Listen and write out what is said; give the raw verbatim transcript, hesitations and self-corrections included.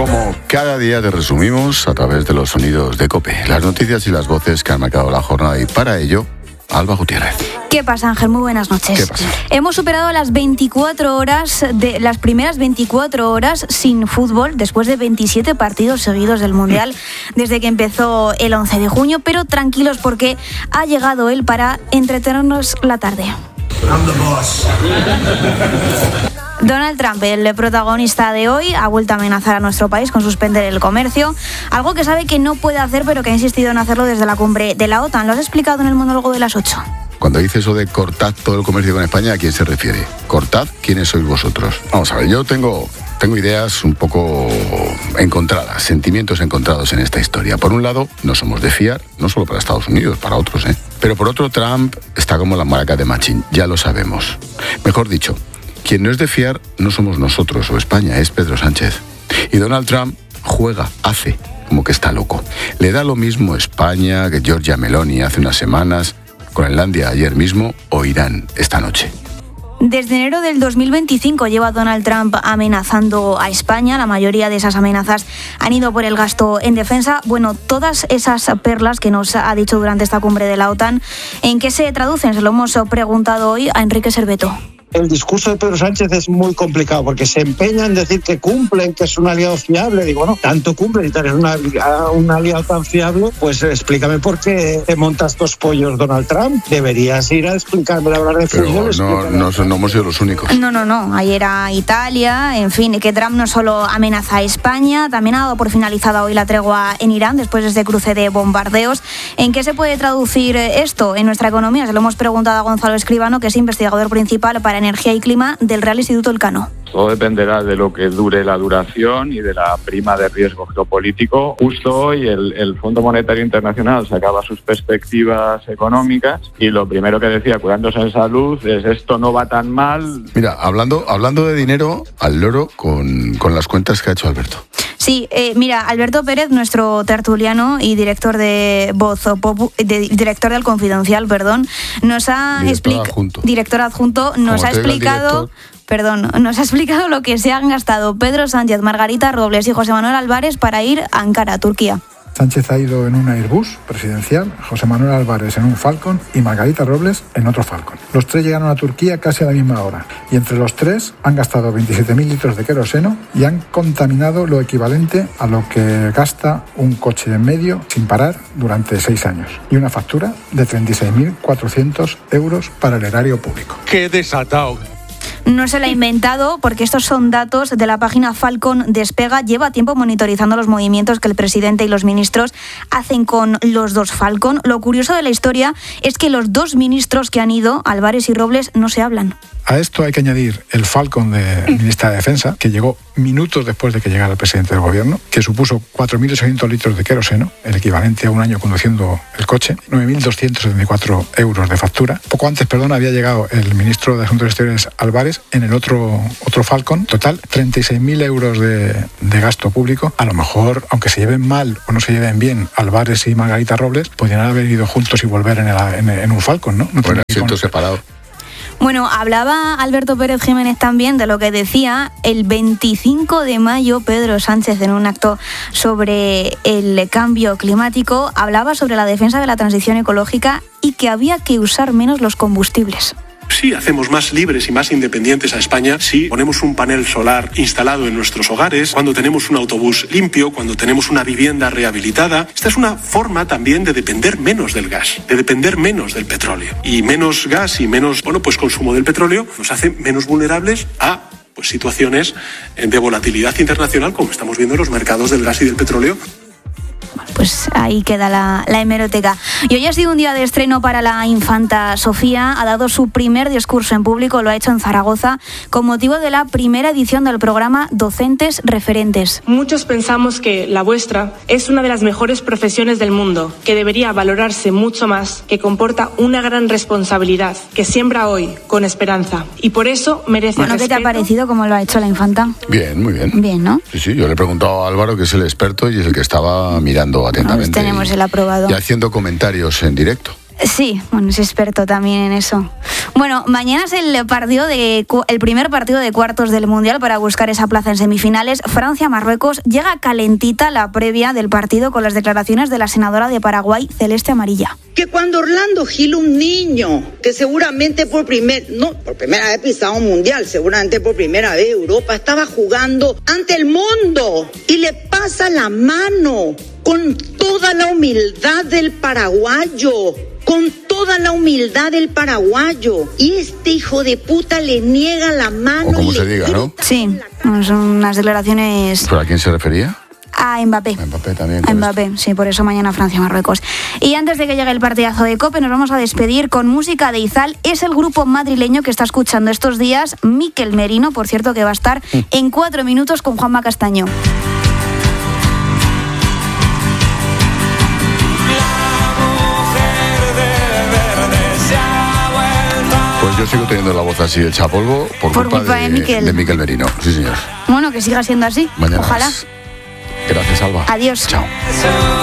Como cada día te resumimos a través de los sonidos de COPE, las noticias y las voces que han marcado la jornada, y para ello, Alba Gutiérrez. ¿Qué pasa, Ángel? Muy buenas noches. ¿Qué pasa? Hemos superado las veinticuatro horas, de las primeras veinticuatro horas sin fútbol después de veintisiete partidos seguidos del Mundial desde que empezó el once de junio, pero tranquilos porque ha llegado él para entretenernos la tarde. I'm the boss. Donald Trump, el protagonista de hoy, ha vuelto a amenazar a nuestro país con suspender el comercio, algo que sabe que no puede hacer, pero que ha insistido en hacerlo desde la cumbre de la OTAN. Lo has explicado en el monólogo de las ocho. Cuando dice eso de cortad todo el comercio con España, ¿a quién se refiere? ¿Cortad? ¿Quiénes sois vosotros? Vamos a ver, yo tengo, tengo ideas un poco encontradas, sentimientos encontrados en esta historia. Por un lado, no somos de fiar, no solo para Estados Unidos, para otros, ¿eh? Pero por otro, Trump está como las maracas de Machín, ya lo sabemos. Mejor dicho, quien no es de fiar no somos nosotros o España, es Pedro Sánchez. Y Donald Trump juega, hace, como que está loco. Le da lo mismo España que Giorgia Meloni hace unas semanas, Groenlandia ayer mismo o Irán esta noche. Desde enero del dos mil veinticinco lleva Donald Trump amenazando a España. La mayoría de esas amenazas han ido por el gasto en defensa. Bueno, todas esas perlas que nos ha dicho durante esta cumbre de la OTAN, ¿en qué se traducen? Se lo hemos preguntado hoy a Enrique Serveto. El discurso de Pedro Sánchez es muy complicado porque se empeña en decir que cumplen, que es un aliado fiable. Digo, bueno, tanto cumplen y tal, es una, un aliado tan fiable, pues explícame por qué te montas estos pollos, Donald Trump. Deberías ir a explicarme, a hablar de fútbol. No, no, no, no hemos sido los únicos. No, no, no. Ayer a Italia, en fin, que Trump no solo amenaza a España, también ha dado por finalizada hoy la tregua en Irán después de este cruce de bombardeos. ¿En qué se puede traducir esto en nuestra economía? Se lo hemos preguntado a Gonzalo Escribano, que es investigador principal para Energía y Clima del Real Instituto Elcano. Todo dependerá de lo que dure la duración y de la prima de riesgo geopolítico. Justo hoy el, el Fondo Monetario Internacional sacaba sus perspectivas económicas y lo primero que decía, curándose en salud, es esto no va tan mal. Mira, hablando, hablando de dinero, al loro con, con las cuentas que ha hecho Alberto. Sí, eh, mira, Alberto Pérez, nuestro tertuliano y director de Voz Popu, de, director del Confidencial, perdón, nos ha explicado, director adjunto, nos ha explicado, perdón, nos ha explicado lo que se han gastado Pedro Sánchez, Margarita Robles y José Manuel Álvarez para ir a Ankara, Turquía. Sánchez ha ido en un Airbus presidencial, José Manuel Álvarez en un Falcon y Margarita Robles en otro Falcon. Los tres llegaron a Turquía casi a la misma hora y entre los tres han gastado veintisiete mil litros de queroseno y han contaminado lo equivalente a lo que gasta un coche en medio sin parar durante seis años y una factura de treinta y seis mil cuatrocientos euros para el erario público. ¡Qué desatado! No se la ha inventado porque estos son datos de la página Falcon Despega. Lleva tiempo monitorizando los movimientos que el presidente y los ministros hacen con los dos Falcon. Lo curioso de la historia es que los dos ministros que han ido, Álvarez y Robles, no se hablan. A esto hay que añadir el Falcon de ministra de Defensa, que llegó minutos después de que llegara el presidente del gobierno, que supuso cuatro mil ochocientos litros de queroseno, el equivalente a un año conduciendo el coche, nueve mil doscientos setenta y cuatro euros de factura. Poco antes, perdón, había llegado el ministro de Asuntos Exteriores, Álvarez, en el otro, otro Falcon. Total, treinta y seis mil euros de, de gasto público. A lo mejor, aunque se lleven mal o no se lleven bien Álvarez y Margarita Robles, podrían haber ido juntos y volver en, el, en, en un Falcon, ¿no? no bueno, asiento separado. Bueno, hablaba Alberto Pérez Jiménez también de lo que decía el veinticinco de mayo Pedro Sánchez en un acto sobre el cambio climático. Hablaba sobre la defensa de la transición ecológica y que había que usar menos los combustibles. Sí, hacemos más libres y más independientes a España si ponemos un panel solar instalado en nuestros hogares, cuando tenemos un autobús limpio, cuando tenemos una vivienda rehabilitada. Esta es una forma también de depender menos del gas, de depender menos del petróleo. Y menos gas y menos, bueno, pues consumo del petróleo nos hace menos vulnerables a pues, situaciones de volatilidad internacional, como estamos viendo en los mercados del gas y del petróleo. Pues ahí queda la, la hemeroteca. Y hoy ha sido un día de estreno para la infanta Sofía. Ha dado su primer discurso en público, lo ha hecho en Zaragoza, con motivo de la primera edición del programa Docentes Referentes. Muchos pensamos que la vuestra es una de las mejores profesiones del mundo, que debería valorarse mucho más, que comporta una gran responsabilidad, que siembra hoy con esperanza. Y por eso merece bueno, respeto. ¿Qué te ha parecido cómo lo ha hecho la infanta? Bien, muy bien. Bien, ¿no? Sí, sí, yo le he preguntado a Álvaro, que es el experto y es el que estaba mirando atentamente. Tenemos el aprobado. Y haciendo comentarios en directo. Sí, bueno, es experto también en eso. Bueno, mañana es el partido de el primer partido de cuartos del Mundial para buscar esa plaza en semifinales. Francia-Marruecos. Llega calentita la previa del partido con las declaraciones de la senadora de Paraguay, Celeste Amarilla. Que cuando Orlando Gil, un niño que seguramente por primer, no, por primera vez pisaba un mundial, seguramente por primera vez Europa, estaba jugando ante el mundo y le pasa la mano con toda la humildad del paraguayo. Con toda la humildad del paraguayo. Y este hijo de puta le niega la mano. O como se diga, ¿no? Sí, son unas declaraciones... ¿Pero a quién se refería? A Mbappé. A Mbappé también. A Mbappé, esto. Sí, por eso mañana Francia-Marruecos. Y antes de que llegue el partidazo de COPE, nos vamos a despedir con música de Izal. Es el grupo madrileño que está escuchando estos días Mikel Merino, por cierto, que va a estar mm. en cuatro minutos con Juanma Castaño. Pues yo sigo teniendo la voz así hecha polvo por, por culpa, culpa de, de, Miquel. de Mikel Merino. Sí, señor. Bueno, que siga siendo así. Mañana Ojalá. Más. Gracias, Alba. Adiós. Chao.